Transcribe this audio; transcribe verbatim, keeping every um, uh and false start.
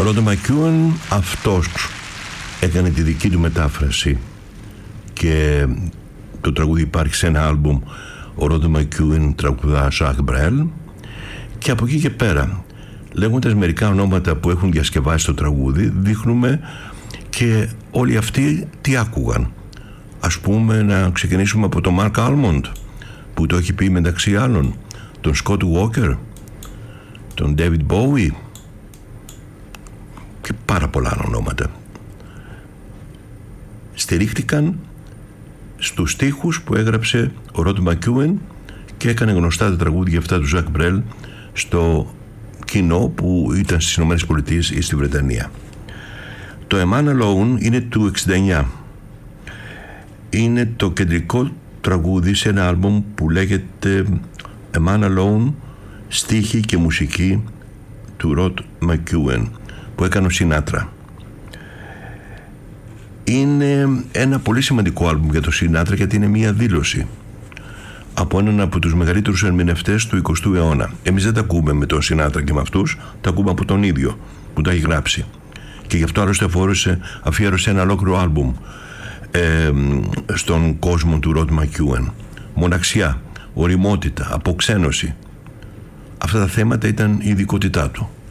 Ο Ροντ Μακιούεν αυτός έκανε τη δική του μετάφραση και το τραγούδι υπάρχει σε ένα άλμπουμ. Ο Ροντ Μακιούεν τραγουδά Ζακ Μπρέλ, και από εκεί και πέρα, λέγοντας μερικά ονόματα που έχουν διασκευάσει το τραγούδι, δείχνουμε και όλοι αυτοί τι άκουγαν. Ας πούμε, να ξεκινήσουμε από τον Μαρκ Άλμοντ, που το έχει πει μεταξύ άλλων, τον Σκοτ Walker, τον David Bowie και πάρα πολλά άλλα ονόματα. Στηρίχτηκαν στους στίχους που έγραψε ο Ροντ Μακιούεν και έκανε γνωστά τα τραγούδια αυτά του Ζακ Μπρέλ στο κοινό που ήταν στις Ηνωμένες Πολιτείες ή στη Βρετανία. Το A Man Alone είναι του εξήντα εννιά. Είναι το κεντρικό τραγούδι σε ένα άλμπομ που λέγεται A Man Alone, στίχοι και μουσική του Ροντ Μακιούεν, που έκανε ο Σινάτρα. Είναι ένα πολύ σημαντικό άλμπουμ για το Σινάτρα, γιατί είναι μια δήλωση από έναν από τους μεγαλύτερους ερμηνευτές του εικοστού αιώνα. Εμείς δεν τα ακούμε με τον Σινάτρα και με αυτούς, τα ακούμε από τον ίδιο που τα έχει γράψει. Και γι' αυτό άλλωστε αφορούσε, αφιέρωσε ένα ολόκληρο άλμπουμ ε, στον κόσμο του Ροντ Μακιούεν. Μοναξιά, ωριμότητα, αποξένωση. Αυτά τα θέματα ήταν η ειδικότητά του.